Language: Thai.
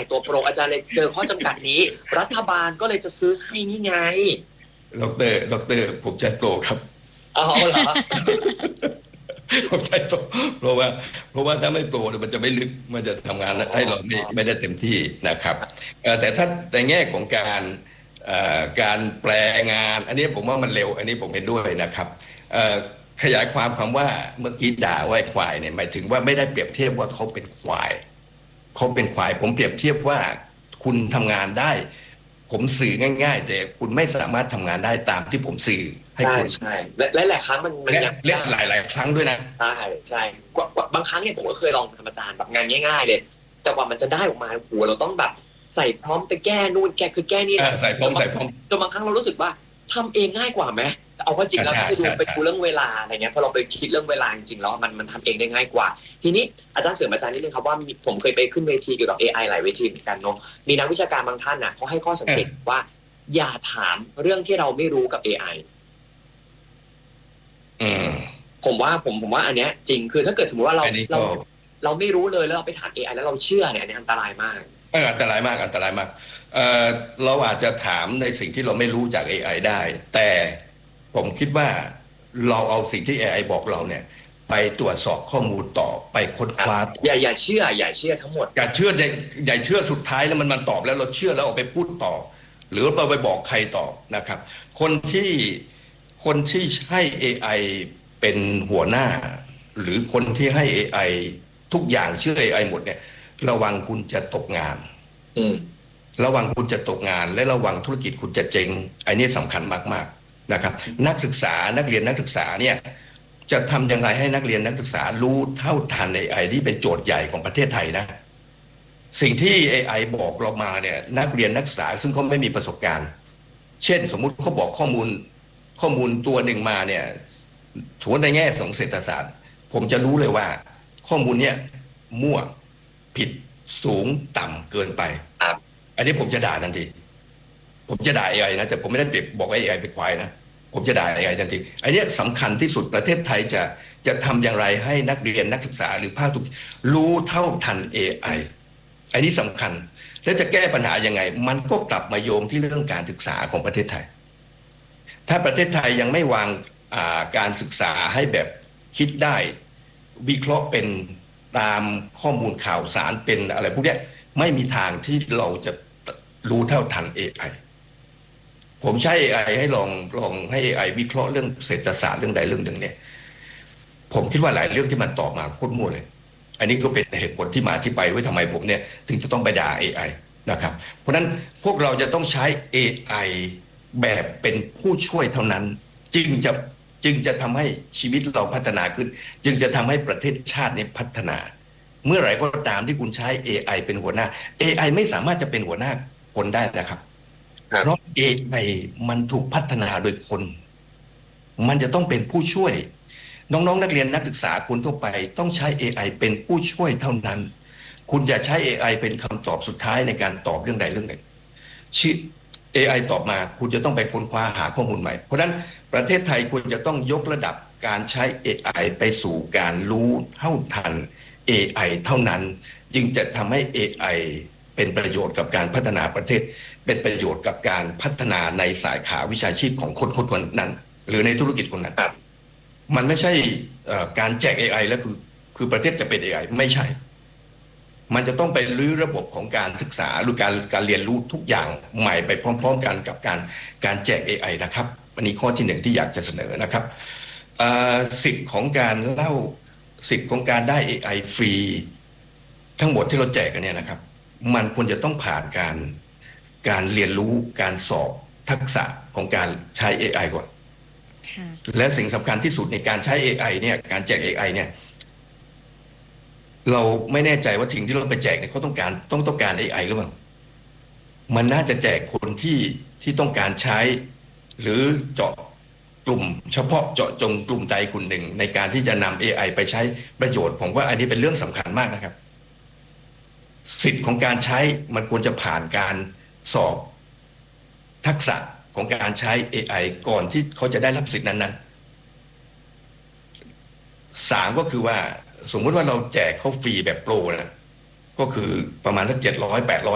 ตัวโปรอาจารย์เลยเจอข้อจำกัดนี้รัฐบาลก็เลยจะซื้อให้นี่ไงดรผมใช้โปรครับอ๋อเหรอผมใช้โปรเพราะว่าถ้าไม่โปรมันจะไม่ลึกมันจะทำงานให้เราไม่ได้เต็มที่นะครับแต่ถ้าในแง่ของการแปลงานอันนี้ผมว่ามันเร็วอันนี้ผมเห็นด้วยนะครับขยายความคำว่าเมื่อกี้ด่าว่าควายเนี่ยหมายถึงว่าไม่ได้เปรียบเทียบว่าเขาเป็นควายผมเปรียบเทียบว่าคุณทำงานได้ผมสื่อง่ายๆแต่คุณไม่สามารถทำงานได้ตามที่ผมสื่อให้คุณใช่และหลายครั้งมันยังเล่นหลายครั้งด้วยนะใช่บางครั้งเนี่ยผมก็เคยลองทำอาจารย์แบบงานง่ายๆเลยแต่ว่ามันจะได้ออกมาโหเราต้องแบบใส่พร้อมไปแก้นู่นแก้นี่ใส่พร้อมจนบางครั้งเรารู้สึกว่าทำเองง่ายกว่าไหมเอาว่าจริงแล้วไปดูเรื่องเวลาอะไรเงี้ยพอเราไปคิดเรื่องเวลาจริงๆแล้วมันทำเองได้ง่ายกว่าทีนี้อาจารย์เสริมอาจารย์นิดนึงครับว่าผมเคยไปขึ้นเวทีเกี่ยวกับ AI หลายเวทีเหมือนกันเนาะมีนักวิชาการบางท่านน่ะเขาให้ข้อสังเกตว่าอย่าถามเรื่องที่เราไม่รู้กับ AI ผมว่าอันเนี้ยจริงคือถ้าเกิดสมมติว่าเราไม่รู้เลยแล้วเราไปถาม AI แล้วเราเชื่อเนี่ยอันนี้อันตรายมากอันตรายมากเราอาจจะถามในสิ่งที่เราไม่รู้จาก AI ได้แต่ผมคิดว่าเราเอาสิ่งที่ AI บอกเราเนี่ยไปตรวจสอบข้อมูลต่อไปค้นคว้าอย่าเชื่อทั้งหมดอย่าเชื่อสุดท้ายแล้วมันตอบแล้วเราเชื่อแล้วเอาไปพูดต่อหรือเราไปบอกใครต่อนะครับคนที่ให้ AI เป็นหัวหน้าหรือคนที่ให้ AI ทุกอย่างเชื่อ AI หมดเนี่ยระวังคุณจะตกงานระวังคุณจะตกงานและระวังธุรกิจคุณจะเจ๊งอันนี้สำคัญมากๆนะครับนักเรียนนักศึกษาเนี่ยจะทำอย่างไรให้นักเรียนนักศึกษารู้เท่าทัน AI ที่เป็นโจทย์ใหญ่ของประเทศไทยนะสิ่งที่ AI บอกเรามาเนี่ยนักเรียนนักศึกษาซึ่งเขาไม่มีประสบการณ์เช่นสมมุติเขาบอกข้อมูลตัวหนึ่งมาเนี่ยถือว่าในแง่ของเศรษฐศาสตร์ผมจะรู้เลยว่าข้อมูลเนี่ยมั่วผิดสูงต่ำเกินไปอันนี้ผมจะด่าทันทีผมจะด่า AI นะแต่ผมไม่ได้บอกว่า AI เป็นควายนะผมจะด่า AI ทันทีอันนี้สำคัญที่สุดประเทศไทยจะทำอย่างไรให้นักเรียนนักศึกษาหรือภาคธุรกิจรู้เท่าทัน AI อันนี้สำคัญแล้วจะแก้ปัญหายังไงมันก็กลับมาโยงที่เรื่องการศึกษาของประเทศไทยถ้าประเทศไทยยังไม่วางการศึกษาให้แบบคิดได้วิเคราะห์เป็นตามข้อมูลข่าวสารเป็นอะไรพวกนี้ไม่มีทางที่เราจะรู้เท่าทัน AI ผมใช้ AI ให้ลองให้ AI วิเคราะห์เรื่องเศรษฐศาสตร์เรื่องใดเรื่องหนึ่งเนี่ยผมคิดว่าหลายเรื่องที่มันตอบมาโคตรมั่วเลยอันนี้ก็เป็นเหตุผลที่มาที่ไปว่าทำไมผมเนี่ยถึงจะต้องไปด่า AI นะครับเพราะนั้นพวกเราจะต้องใช้ AI แบบเป็นผู้ช่วยเท่านั้นจึงจะทำให้ชีวิตเราพัฒนาขึ้นจึงจะทำให้ประเทศชาตินี้พัฒนาเมื่อไหร่ก็ตามที่คุณใช้ AI เป็นหัวหน้า AI ไม่สามารถจะเป็นหัวหน้าคนได้นะครับเพราะ AI มันถูกพัฒนาโดยคนมันจะต้องเป็นผู้ช่วยน้องๆนักเรียนนักศึกษาคนทั่วไปต้องใช้ AI เป็นผู้ช่วยเท่านั้นคุณอย่าใช้ AI เป็นคำตอบสุดท้ายในการตอบเรื่องใดเรื่องหนึ่งAI ตอบมาคุณจะต้องไปค้นคว้าหาข้อมูลใหม่เพราะฉะนั้นประเทศไทยควรจะต้องยกระดับการใช้ AI ไปสู่การรู้เท่าทัน AI เท่านั้นจึงจะทำให้ AI เป็นประโยชน์กับการพัฒนาประเทศเป็นประโยชน์กับการพัฒนาในสายขาวิชาชีพของคนนั้นหรือในธุรกิจคนนั้นมันไม่ใช่การแจก AI แล้วคือประเทศจะเป็น AI ไม่ใช่มันจะต้องไปรื้อระบบของการศึกษาหรือการเรียนรู้ทุกอย่างใหม่ไปพร้อมๆกันกับการแจก AI นะครับอันนี้ข้อที่หนึ่งที่อยากจะเสนอนะครับสิทธิ์ของการได้ AI ฟรีทั้งหมดที่เราแจกกันเนี่ยนะครับมันควรจะต้องผ่านการเรียนรู้การสอบทักษะของการใช้ AI ก่อนและสิ่งสำคัญที่สุดในการใช้ AI เนี่ยการแจก AI เนี่ยเราไม่แน่ใจว่าสิ่งที่เราไปแจกเนี่ยเขาต้องการ AI หรือเปล่ามันน่าจะแจกคนที่ต้องการใช้หรือเจาะกลุ่มเฉพาะเจาะจงกลุ่มใดกลุ่มหนึ่งในการที่จะนำ AI ไปใช้ประโยชน์ผมว่าอันนี้เป็นเรื่องสำคัญมากนะครับสิทธิ์ของการใช้มันควรจะผ่านการสอบทักษะของการใช้ AI ก่อนที่เขาจะได้รับสิทธินั้นๆ3ก็คือว่าสมมุติว่าเราแจกเขาฟรีแบบโปรนะก็คือประมาณสัก700-800